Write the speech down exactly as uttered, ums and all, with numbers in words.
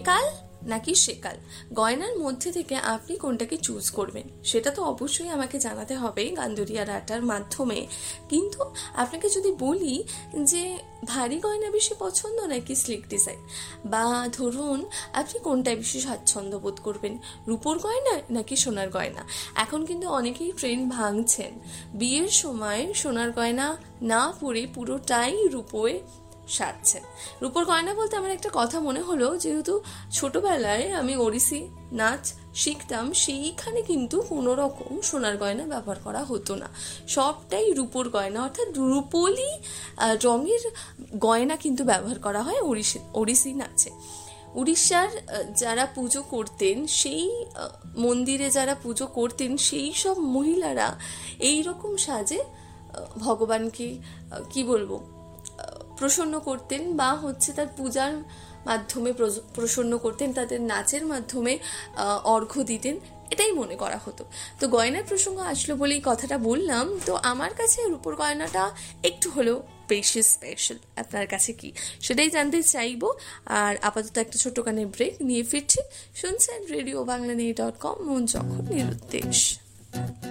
একাল নাকি সেকাল, গয়নার মধ্যে থেকে আপনি কোনটাকে চুজ করবেন সেটা তো অবশ্যই আমাকে জানাতে হবে গান্দরিয়ার আটার মাধ্যমে। কিন্তু আপনাকে যদি বলি যে ভারী গয়না বেশি পছন্দ নাকি স্লিক ডিজাইন, বা ধরুন আপনি কোনটায় বেশি স্বাচ্ছন্দ্য বোধ করবেন, রূপোর গয়না নাকি সোনার গয়না। এখন কিন্তু অনেকেই ট্রেন্ড ভাঙছেন, বিয়ের সময় সোনার গয়না না পরে পুরোটাই রূপোয় সাজছেন। রূপোর গয়না বলতে আমার একটা কথা মনে হলো, যেহেতু ছোটবেলায় আমি ওড়িশি নাচ শিখতাম, সেইখানে কিন্তু কোনো রকম সোনার গয়না ব্যবহার করা হতো না, সবটাই রূপোর গয়না, অর্থাৎ রূপোলি রঙের গয়না কিন্তু ব্যবহার করা হয় ওড়িশি ওড়িশি নাচে। উড়িষ্যার যারা পুজো করতেন, সেই মন্দিরে যারা পুজো করতেন, সেই সব মহিলারা এই রকম সাজে ভগবানকে কি বলবো প্রসন্ন করতেন, বা হচ্ছে তার পূজার মাধ্যমে প্রসন্ন করতেন, তাদের নাচের মাধ্যমে অর্ঘ্য দিতেন, এটাই মনে করা হতো। তো গয়নার প্রসঙ্গ আসলো বলেই কথাটা বললাম। তো আমার কাছে রূপোর গয়নাটা একটু হলেও বেশি স্পেশাল। আপনার কাছে কি, সেটাই জানতে চাইবো। আর আপাতত একটা ছোট্ট কানে ব্রেক নিয়ে ফিরছি। শুনছেন radio Bangla news dot com, মন যখন নিরুদ্দেশ।